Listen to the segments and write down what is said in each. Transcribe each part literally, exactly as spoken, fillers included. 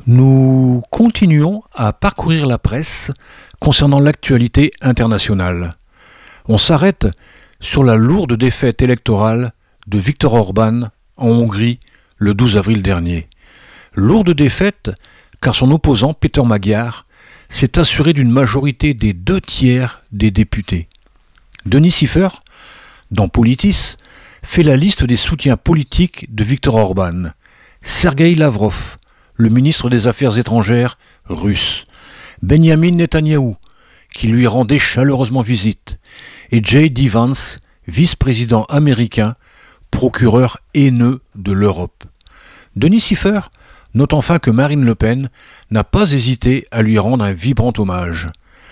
Nous continuons à parcourir la presse concernant l'actualité internationale. On s'arrête sur la lourde défaite électorale de Viktor Orban en Hongrie le douze avril dernier. Lourde défaite car son opposant Péter Magyar s'est assuré d'une majorité des deux tiers des députés. Denis Siffer, dans Politis, fait la liste des soutiens politiques de Viktor Orban. Sergueï Lavrov, le ministre des Affaires étrangères russe, Benjamin Netanyahou, qui lui rendait chaleureusement visite, et J D Vance, vice-président américain, procureur haineux de l'Europe. Denis Siffer note enfin que Marine Le Pen n'a pas hésité à lui rendre un vibrant hommage.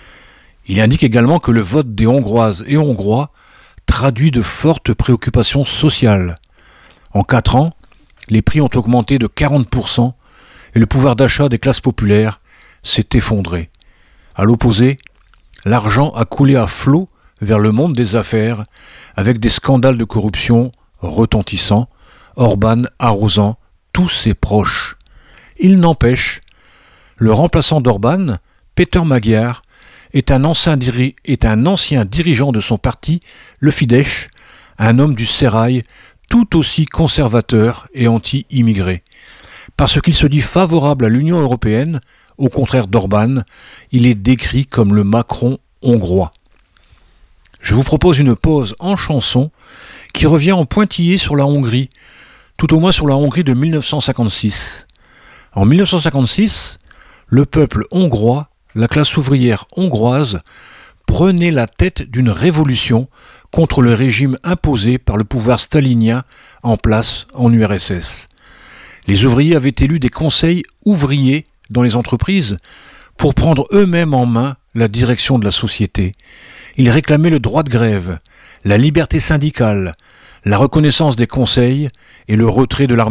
Il indique également que le vote des Hongroises et Hongrois traduit de fortes préoccupations sociales. En quatre ans, les prix ont augmenté de quarante pour cent et le pouvoir d'achat des classes populaires s'est effondré. À l'opposé, l'argent a coulé à flot vers le monde des affaires avec des scandales de corruption retentissants, Orban arrosant tous ses proches. Il n'empêche, le remplaçant d'Orban, Péter Magyar, est un, ancien diri- est un ancien dirigeant de son parti, le Fidesz, un homme du sérail tout aussi conservateur et anti-immigré. Parce qu'il se dit favorable à l'Union européenne, au contraire d'Orban, il est décrit comme le Macron hongrois. Je vous propose une pause en chanson qui revient en pointillé sur la Hongrie, tout au moins sur la Hongrie de mille neuf cent cinquante-six. En mille neuf cent cinquante-six, le peuple hongrois, la classe ouvrière hongroise, prenait la tête d'une révolution contre le régime imposé par le pouvoir stalinien en place en U R S S. Les ouvriers avaient élu des conseils ouvriers dans les entreprises pour prendre eux-mêmes en main la direction de la société. Ils réclamaient le droit de grève, la liberté syndicale, la reconnaissance des conseils et le retrait de l'armée